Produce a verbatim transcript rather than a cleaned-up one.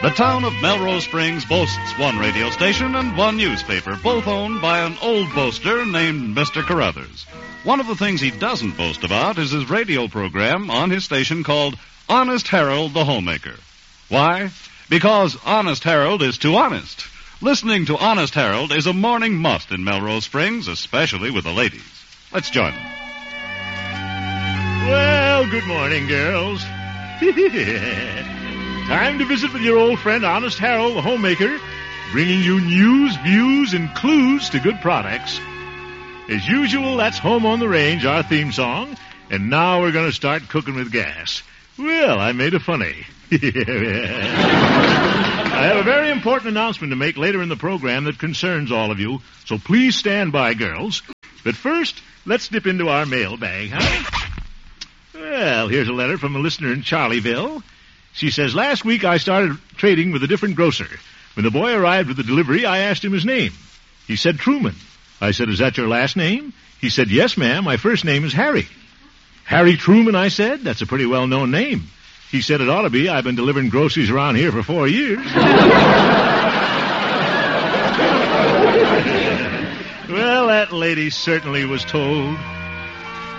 The town of Melrose Springs boasts one radio station and one newspaper, both owned by an old boaster named Mister Carruthers. One of the things he doesn't boast about is his radio program on his station called Honest Harold the Homemaker. Why? Because Honest Harold is too honest. Listening to Honest Harold is a morning must in Melrose Springs, especially with the ladies. Let's join them. Well, good morning, girls. Time to visit with your old friend Honest Harold the Homemaker, bringing you news, views, and clues to good products. As usual, that's Home on the Range, our theme song, and now we're going to start cooking with gas. Well, I made a funny. I have a very important announcement to make later in the program that concerns all of you, so please stand by, girls. But first, let's dip into our mailbag, huh? Well, here's a letter from a listener in Charlieville. She says, last week I started trading with a different grocer. When the boy arrived with the delivery, I asked him his name. He said Truman. I said, is that your last name? He said, yes, ma'am. My first name is Harry. Harry Truman, I said. That's a pretty well-known name. He said, it ought to be. I've been delivering groceries around here for four years. Well, that lady certainly was told.